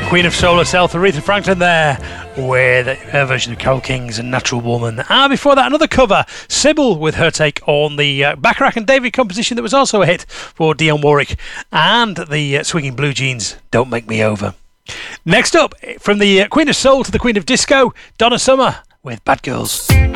Queen of Soul herself, Aretha Franklin there, with her version of Carole King's Natural Woman. And before that, another cover, Sybil with her take on the Bacharach and David composition that was also a hit for Dionne Warwick, and the Swinging Blue Jeans, Don't Make Me Over. Next up, from the Queen of Soul to the Queen of Disco, Donna Summer with Bad Girls.